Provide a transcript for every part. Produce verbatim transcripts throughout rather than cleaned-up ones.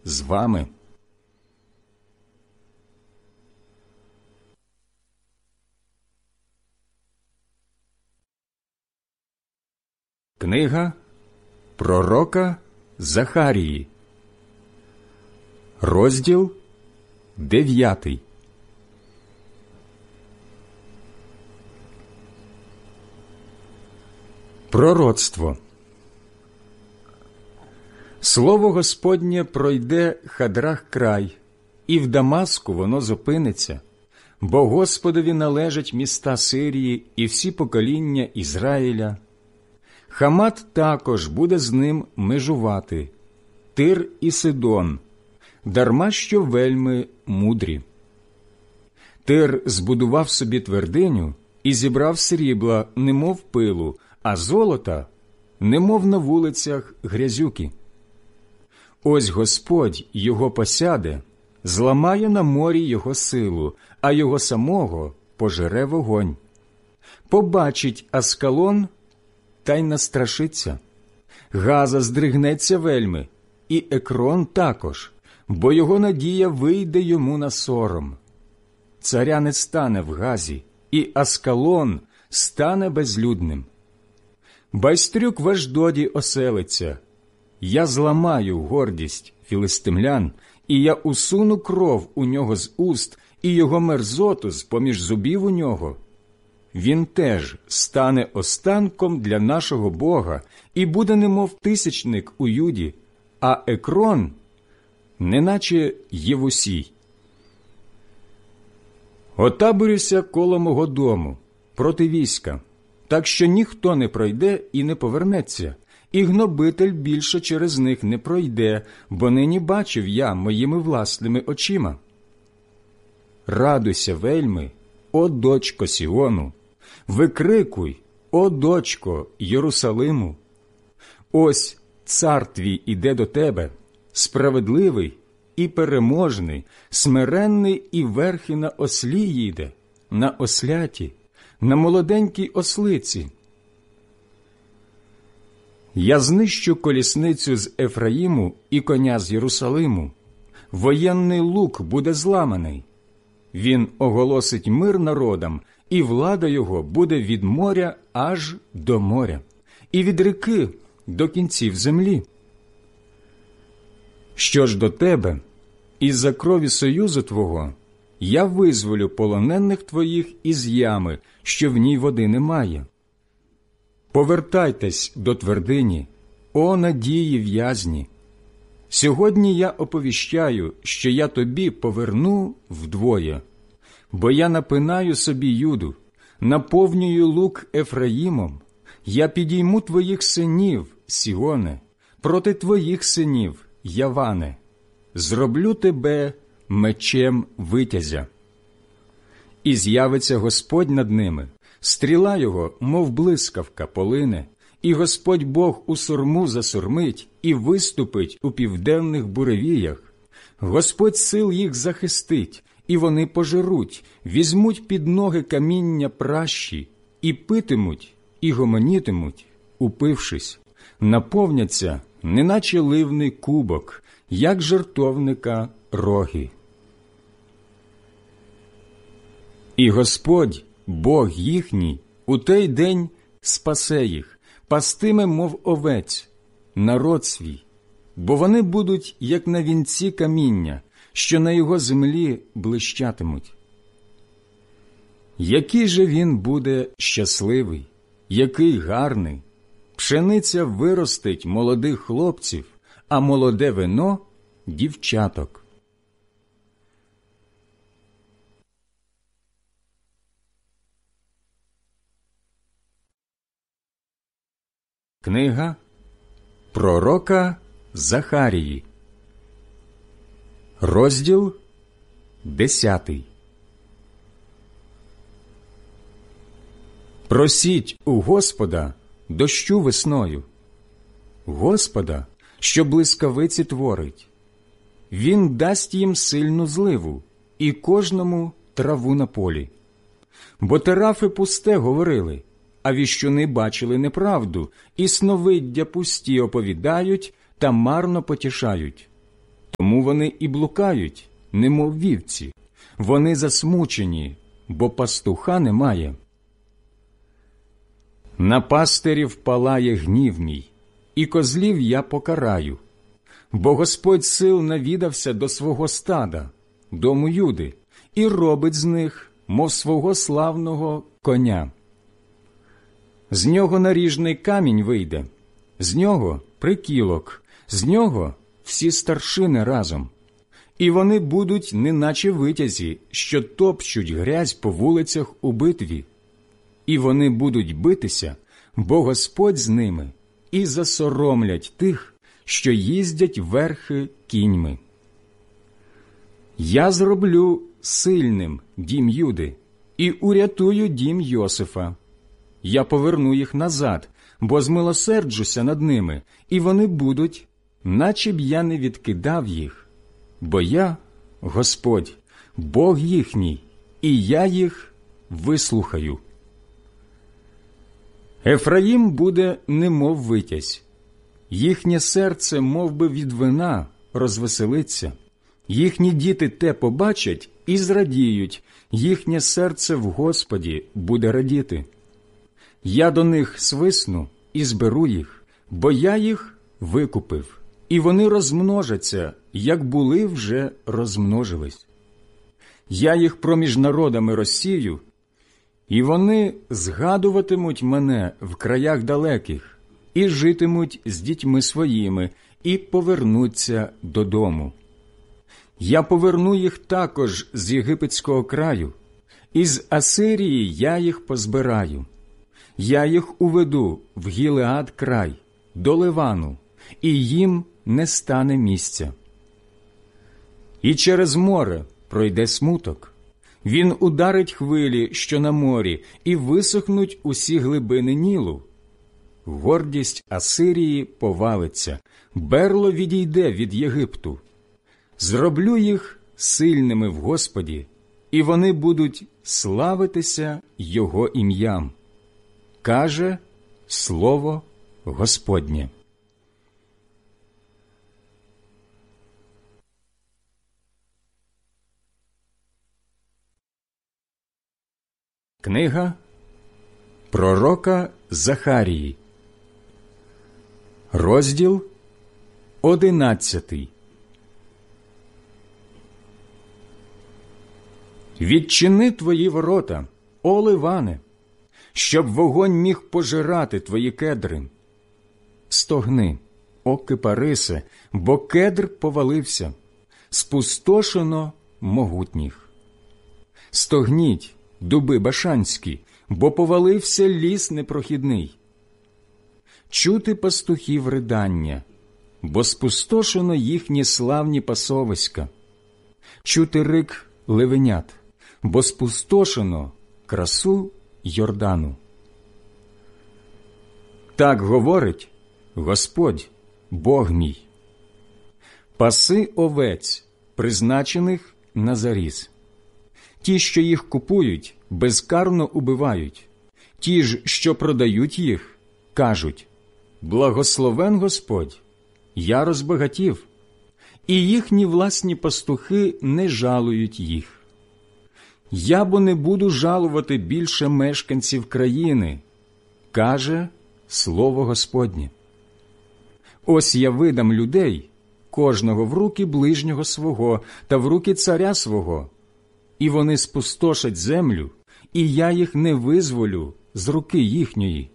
з вами. Книга пророка Захарії, розділ дев'ятий. Пророцтво. Слово Господнє пройде Хадрах край, і в Дамаску воно зупиниться, бо Господові належать міста Сирії і всі покоління Ізраїля. Хамат також буде з ним межувати, Тир і Сидон, дарма що вельми мудрі. Тир збудував собі твердиню і зібрав срібла, немов пилу, а золота, немов на вулицях грязюки. Ось Господь його посяде, зламає на морі його силу, а його самого пожере вогонь. Побачить Аскалон, та й настрашиться. Газа здригнеться вельми, і Екрон також, бо його надія вийде йому на сором. Царя не стане в Газі, і Аскалон стане безлюдним. Байстрюк в Ашдоді оселиться. Я зламаю гордість філистимлян, і я усуну кров у нього з уст, і його мерзоту з-поміж зубів у нього. Він теж стане останком для нашого Бога і буде немов тисячник у Юді, а Екрон – неначе Євусій. Отаборюся коло мого дому проти війська, так що ніхто не пройде і не повернеться, і гнобитель більше через них не пройде, бо нині бачив я моїми власними очима. Радуйся вельми, о дочко Сіону! Викрикуй, о дочко Єрусалиму! Ось цар твій іде до тебе, справедливий і переможний, смиренний і верхи на ослі їде, на осляті, на молоденькій ослиці. Я знищу колісницю з Ефраїму і коня з Єрусалиму. Воєнний лук буде зламаний. Він оголосить мир народам, і влада його буде від моря аж до моря, і від ріки до кінців землі. Що ж до тебе, із-за крові союзу твого, я визволю полонених твоїх із ями, що в ній води немає. Повертайтесь до твердині, о надії в'язні. Сьогодні я оповіщаю, що я тобі поверну вдвоє. Бо я напинаю собі Юду, наповнюю лук Ефраїмом, я підійму твоїх синів, Сіоне, проти твоїх синів, Яване, зроблю тебе мечем витязя. І з'явиться Господь над ними, стріла його, мов блискавка, полине, і Господь Бог у сурму засурмить і виступить у південних буревіях. Господь сил їх захистить, і вони пожеруть, візьмуть під ноги каміння пращі, і питимуть, і гомонітимуть, упившись, наповняться, неначе ливний кубок, як жертовника роги. І Господь, Бог їхній, у той день спасе їх, пастиме, мов овець, народ свій, бо вони будуть, як на вінці каміння, що на його землі блищатимуть. Який же він буде щасливий, який гарний! Пшениця виростить молодих хлопців, а молоде вино – дівчаток. Книга пророка Захарії, розділ десятий. Просіть у Господа дощу весною, Господа, що блискавиці творить. Він дасть їм сильну зливу і кожному траву на полі. Бо терафи пусте говорили, а віщуни бачили неправду, і сновиддя пусті оповідають та марно потішають. Тому вони і блукають, немов вівці. Вони засмучені, бо пастуха немає. На пастирів палає гнів мій, і козлів я покараю. Бо Господь сил навідався до свого стада, дому Юди, і робить з них, мов свого славного коня. З нього наріжний камінь вийде, з нього прикілок, з нього всі старшини разом. І вони будуть неначе витязі, що топчуть грязь по вулицях у битві. І вони будуть битися, бо Господь з ними, і засоромлять тих, що їздять верхи кіньми. Я зроблю сильним дім Юди і урятую дім Йосифа. Я поверну їх назад, бо змилосерджуся над ними, і вони будуть, наче б я не відкидав їх. Бо я, Господь, Бог їхній, і я їх вислухаю. Ефраїм буде немов витязь. Їхнє серце мов би від вина розвеселиться. Їхні діти те побачать і зрадіють, їхнє серце в Господі буде радіти. Я до них свисну і зберу їх, бо я їх викупив, і вони розмножаться, як були вже розмножились. Я їх проміж народами розсію, і вони згадуватимуть мене в краях далеких, і житимуть з дітьми своїми, і повернуться додому. Я поверну їх також з єгипетського краю, і з Асирії я їх позбираю. Я їх уведу в Гілеад край, до Ливану, і їм не стане місця. І через море пройде смуток. Він ударить хвилі, що на морі, і висохнуть усі глибини Нілу. Гордість Асирії повалиться, берло відійде від Єгипту. Зроблю їх сильними в Господі, і вони будуть славитися Його ім'ям. Каже Слово Господнє. Книга пророка Захарії, розділ одинадцятий. Відчини твої ворота, о Ливане, щоб вогонь міг пожирати твої кедри. Стогни, о кипарисе, бо кедр повалився, спустошено могутніх. Стогніть, дуби башанські, бо повалився ліс непрохідний. Чути пастухів ридання, бо спустошено їхні славні пасовиська. Чути рик левенят, бо спустошено красу Йордану. Так говорить Господь, Бог мій. Паси овець, призначених на заріз. Ті, що їх купують, безкарно убивають. Ті ж, що продають їх, кажуть: благословен Господь, я розбагатів. І їхні власні пастухи не жалують їх. Я бо не буду жалувати більше мешканців країни, каже Слово Господнє. Ось я видам людей, кожного в руки ближнього свого та в руки царя свого, і вони спустошать землю, і я їх не визволю з руки їхньої.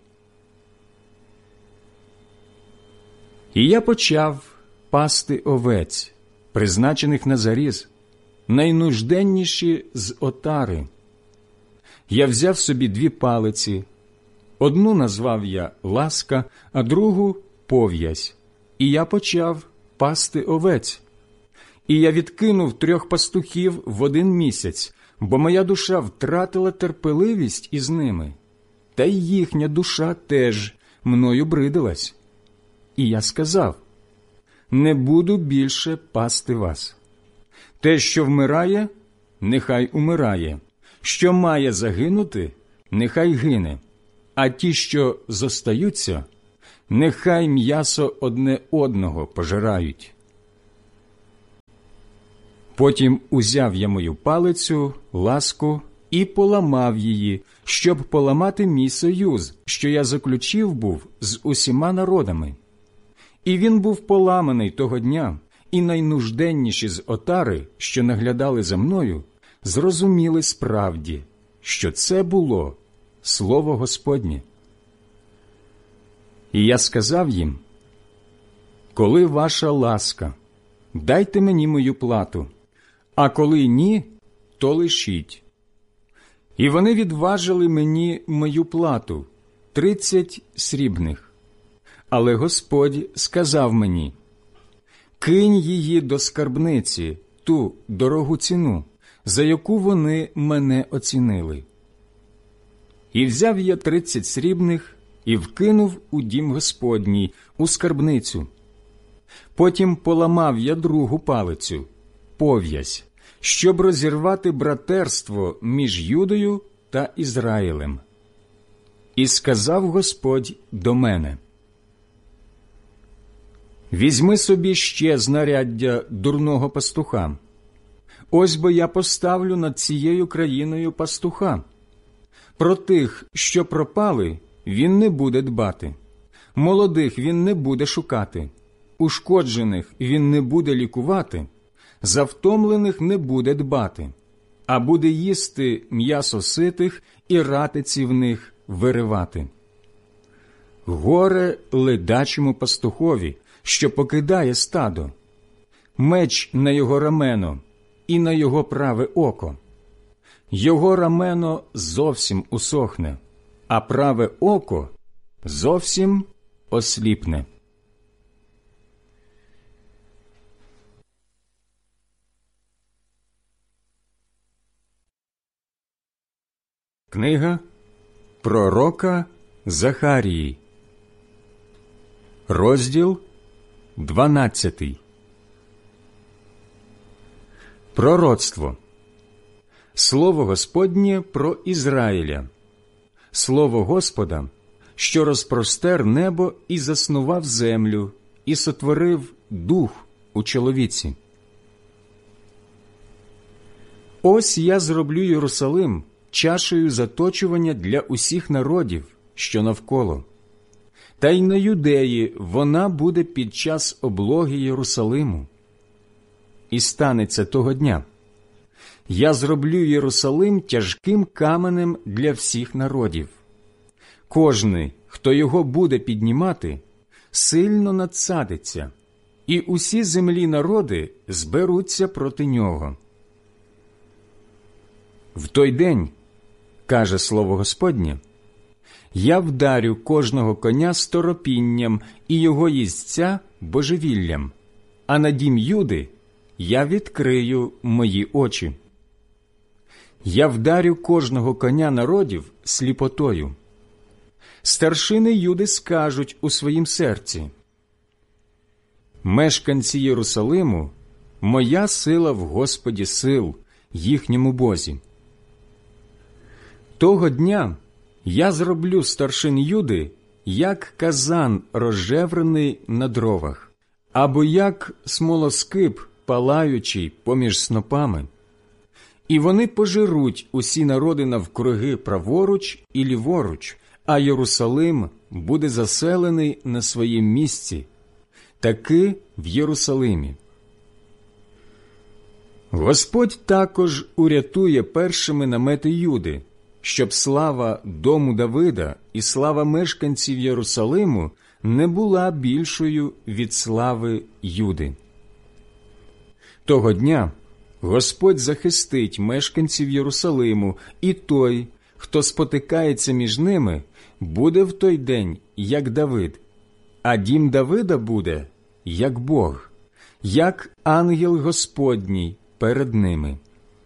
І я почав пасти овець, призначених на заріз, найнужденніші з отари. Я взяв собі дві палиці, одну назвав я Ласка, а другу Пов'язь, і я почав пасти овець. І я відкинув трьох пастухів в один місяць, бо моя душа втратила терпеливість із ними, та й їхня душа теж мною бридилась. І я сказав: не буду більше пасти вас. Те, що вмирає, нехай умирає, що має загинути, нехай гине, а ті, що зостаються, нехай м'ясо одне одного пожирають. Потім узяв я мою палицю, ласку, і поламав її, щоб поламати мій союз, що я заключив був з усіма народами. І він був поламаний того дня, і найнужденніші з отари, що наглядали за мною, зрозуміли справді, що це було слово Господнє. І я сказав їм: коли ваша ласка, дайте мені мою плату, а коли ні, то лишіть. І вони відважили мені мою плату – тридцять срібних. Але Господь сказав мені: кинь її до скарбниці, ту дорогу ціну, за яку вони мене оцінили. І взяв я тридцять срібних і вкинув у дім Господній, у скарбницю. Потім поламав я другу палицю, пов'язь, щоб розірвати братерство між Юдою та Ізраїлем. І сказав Господь до мене: візьми собі ще знаряддя дурного пастуха. Ось бо я поставлю над цією країною пастуха. Про тих, що пропали, він не буде дбати. Молодих він не буде шукати. Ушкоджених він не буде лікувати. За втомлених не буде дбати, а буде їсти м'ясо ситих і ратиці в них виривати. Горе ледачому пастухові, що покидає стадо, меч на його рамено і на його праве око. Його рамено зовсім усохне, а праве око зовсім осліпне. Книга пророка Захарії, розділ дванадцятий. Пророцтво. Слово Господнє про Ізраїля. Слово Господа, що розпростер небо і заснував землю, і сотворив дух у чоловіці. Ось я зроблю Єрусалим чашею заточування для усіх народів, що навколо. Та й на Юдеї вона буде під час облоги Єрусалиму. І станеться того дня: я зроблю Єрусалим тяжким каменем для всіх народів. Кожний, хто його буде піднімати, сильно надсадиться, і усі землі народи зберуться проти нього. В той день, каже слово Господнє, я вдарю кожного коня сторопінням і його їздця божевіллям, а на дім Юди я відкрию мої очі. Я вдарю кожного коня народів сліпотою. Старшини Юди скажуть у своїм серці: мешканці Єрусалиму, моя сила в Господі сил, їхньому Бозі. Того дня я зроблю старшин Юди, як казан розжеврений на дровах, або як смолоскип палаючий поміж снопами. І вони пожируть усі народи навкруги праворуч і ліворуч, а Єрусалим буде заселений на своїм місці, таки в Єрусалимі. Господь також урятує першими намети Юди, щоб слава дому Давида і слава мешканців Єрусалиму не була більшою від слави Юди. Того дня Господь захистить мешканців Єрусалиму, і той, хто спотикається між ними, буде в той день, як Давид, а дім Давида буде, як Бог, як ангел Господній перед ними.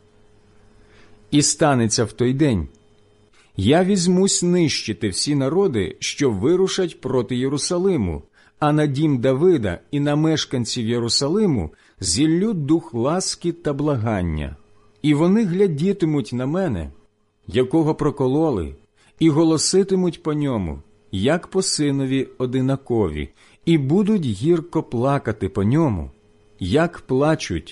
І станеться в той день: я візьмусь нищити всі народи, що вирушать проти Єрусалиму, а на дім Давида і на мешканців Єрусалиму зіллю дух ласки та благання, і вони глядітимуть на мене, якого прокололи, і голоситимуть по ньому, як по синові одинакові, і будуть гірко плакати по ньому, як плачуть